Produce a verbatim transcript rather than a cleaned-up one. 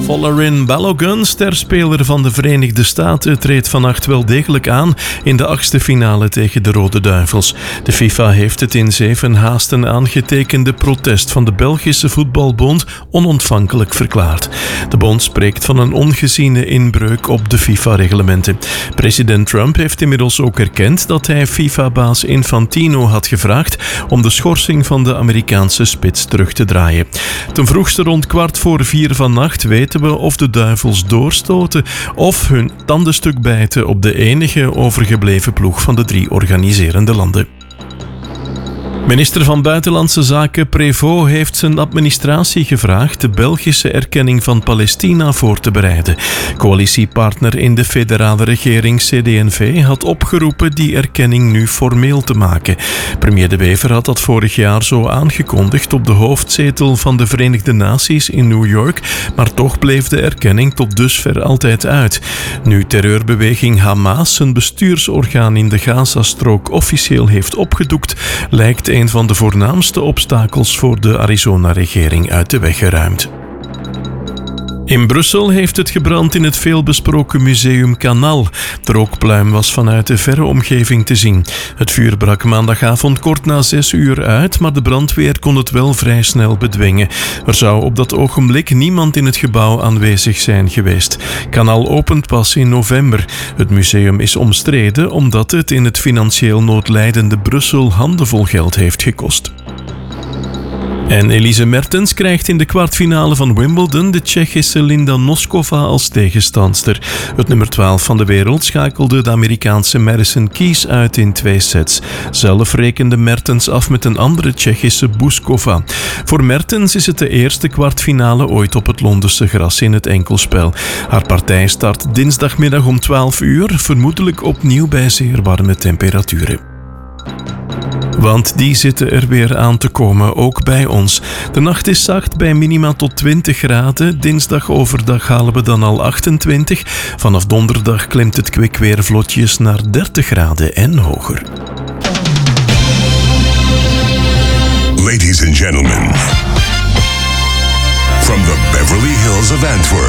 Folarin Balogun, sterspeler van de Verenigde Staten, treedt vannacht wel degelijk aan in de achtste finale tegen de Rode Duivels. De FIFA heeft het in zeven haasten aangetekende protest van de Belgische Voetbalbond onontvankelijk verklaard. De bond spreekt van een ongeziene inbreuk op de FIFA-reglementen. President Trump heeft inmiddels ook erkend dat hij FIFA-baas Infantino had gevraagd om de schorsing van de Amerikaanse spits terug te draaien. Ten vroegste rond kwart voor vier vannacht weten we of de Duivels doorstoten of hun tandenstuk bijten op de enige overgebleven ploeg van de drie organiserende landen. Minister van Buitenlandse Zaken Prévost heeft zijn administratie gevraagd de Belgische erkenning van Palestina voor te bereiden. Coalitiepartner in de federale regering C D en V had opgeroepen die erkenning nu formeel te maken. Premier De Wever had dat vorig jaar zo aangekondigd op de hoofdzetel van de Verenigde Naties in New York, maar toch bleef de erkenning tot dusver altijd uit. Nu terreurbeweging Hamas zijn bestuursorgaan in de Gazastrook officieel heeft opgedoekt, lijkt een van de voornaamste obstakels voor de Arizona-regering uit de weg geruimd. In Brussel heeft het gebrand in het veelbesproken museum Canal. De rookpluim was vanuit de verre omgeving te zien. Het vuur brak maandagavond kort na zes uur uit, maar de brandweer kon het wel vrij snel bedwingen. Er zou op dat ogenblik niemand in het gebouw aanwezig zijn geweest. Canal opent pas in november. Het museum is omstreden omdat het in het financieel noodlijdende Brussel handenvol geld heeft gekost. En Elise Mertens krijgt in de kwartfinale van Wimbledon de Tsjechische Linda Noskova als tegenstandster. Het nummer twaalf van de wereld schakelde de Amerikaanse Madison Keys uit in twee sets. Zelf rekende Mertens af met een andere Tsjechische Bouzkova. Voor Mertens is het de eerste kwartfinale ooit op het Londense gras in het enkelspel. Haar partij start dinsdagmiddag om twaalf uur, vermoedelijk opnieuw bij zeer warme temperaturen. Want die zitten er weer aan te komen, ook bij ons. De nacht is zacht bij minima tot twintig graden. Dinsdag overdag halen we dan al achtentwintig. Vanaf donderdag klimt het kwik weer vlotjes naar dertig graden en hoger. Ladies and gentlemen, from the Beverly Hills of Antwerp.